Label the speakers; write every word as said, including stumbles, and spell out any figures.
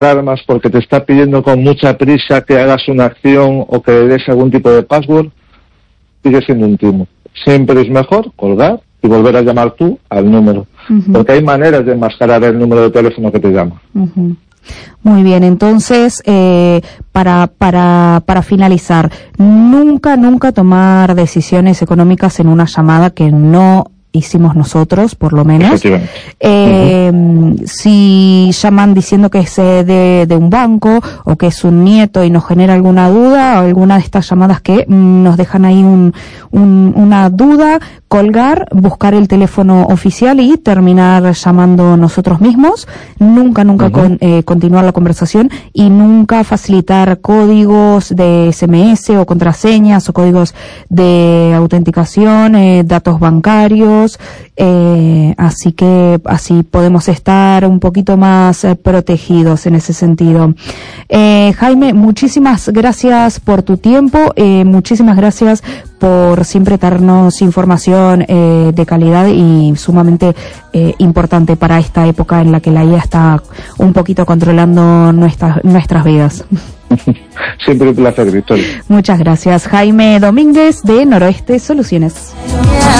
Speaker 1: alarmas porque te está pidiendo con mucha prisa que hagas una acción o que le des algún tipo de password, sigue siendo un timo. Siempre es mejor colgar y volver a llamar tú al número, uh-huh. porque hay maneras de enmascarar el número de teléfono que te llama.
Speaker 2: Uh-huh. Muy bien, entonces, eh, para, para, para finalizar, nunca, nunca tomar decisiones económicas en una llamada que no hicimos nosotros, por lo menos. Eh, uh-huh. Si llaman diciendo que es de, de un banco o que es un nieto y nos genera alguna duda, o alguna de estas llamadas que mm, nos dejan ahí un, un, una duda, colgar, buscar el teléfono oficial y terminar llamando nosotros mismos. Nunca, nunca uh-huh. con, eh, continuar la conversación y nunca facilitar códigos de ese eme ese o contraseñas o códigos de autenticación, eh, datos bancarios. Eh, así que así podemos estar un poquito más eh, protegidos en ese sentido. Eh, Jaime, muchísimas gracias por tu tiempo, eh, muchísimas gracias por siempre darnos información eh, de calidad y sumamente eh, importante para esta época en la que la I A está un poquito controlando nuestras nuestras vidas.
Speaker 1: Siempre un placer, Victoria.
Speaker 2: Muchas gracias. Jaime Domínguez de Noroeste Soluciones.